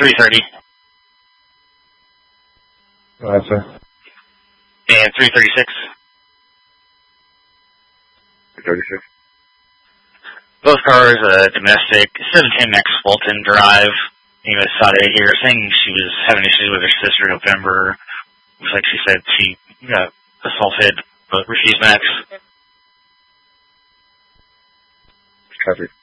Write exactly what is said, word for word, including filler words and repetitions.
three thirty. Go ahead, sir. And three thirty-six. three thirty-six. Both cars, uh, domestic, seven ten Max Fulton Drive. You know, saw it here saying she was having issues with her sister in November. Looks like she said she got assaulted, but refused Max. Copy.